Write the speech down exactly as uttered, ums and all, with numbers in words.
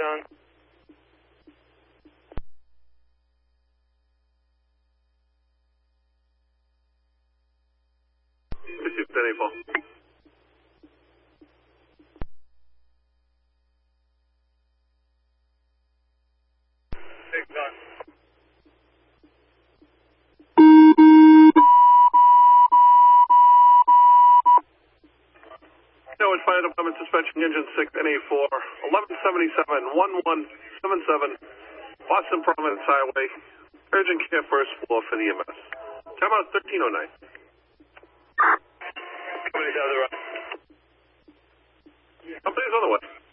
on. Received ten eighty-four. Take on. Norwich Fire Department Suspension Engine six N A four, eleven seventy-seven, eleven seventy-seven, Boston Providence Highway, urgent care first floor for the E M S. Time out thirteen oh nine. Company's on the run. Company's on the way.